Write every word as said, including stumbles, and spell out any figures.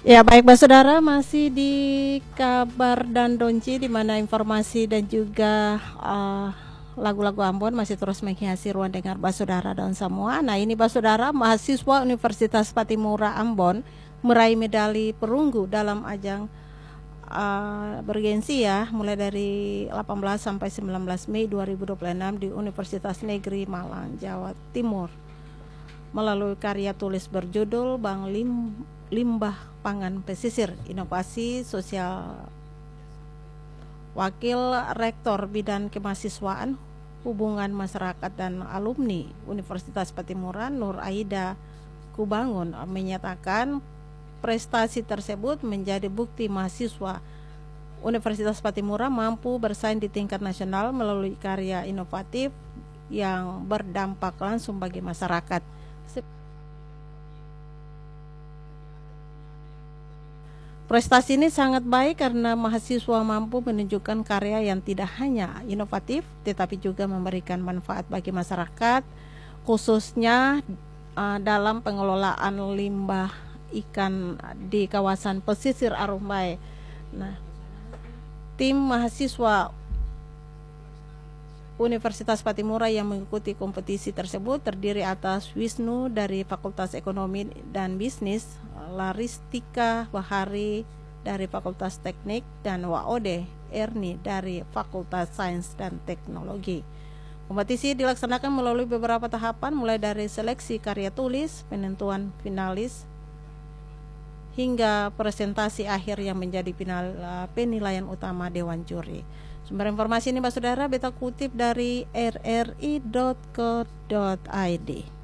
Ya baik Mbak Saudara, masih di kabar dan donci di mana informasi dan juga uh, lagu-lagu Ambon masih terus menghiasi ruang dengar Mbak Saudara dan semua. Nah ini Mbak Saudara, mahasiswa Universitas Patimura Ambon meraih medali perunggu dalam ajang uh, bergensi ya, mulai dari delapan belas sampai sembilan belas Mei dua ribu dua puluh enam di Universitas Negeri Malang, Jawa Timur, melalui karya tulis berjudul Bang Lim, Limbah Pangan Pesisir Inovasi Sosial. Wakil Rektor Bidang Kemahasiswaan, Hubungan Masyarakat dan Alumni Universitas Patimura, Nur Aida Kubangun, menyatakan prestasi tersebut menjadi bukti mahasiswa Universitas Patimura mampu bersaing di tingkat nasional melalui karya inovatif yang berdampak langsung bagi masyarakat. Prestasi ini sangat baik karena mahasiswa mampu menunjukkan karya yang tidak hanya inovatif tetapi juga memberikan manfaat bagi masyarakat, khususnya uh, dalam pengelolaan limbah ikan di kawasan pesisir Arumbai. Nah, tim mahasiswa Universitas Patimura yang mengikuti kompetisi tersebut terdiri atas Wisnu dari Fakultas Ekonomi dan Bisnis, Laristika Bahari dari Fakultas Teknik, dan Waode Erni dari Fakultas Sains dan Teknologi. Kompetisi dilaksanakan melalui beberapa tahapan, mulai dari seleksi karya tulis, penentuan finalis, hingga presentasi akhir yang menjadi penilaian utama Dewan Juri. Sumber informasi ini Mbak Saudara beta kutip dari r r i dot co dot i d.